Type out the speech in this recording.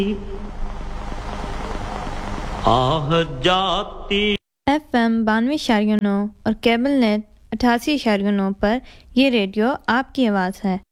आह जाती FM 92.9 और cable net 88.9 पर ये रेडियो आपकी आवाज़ है।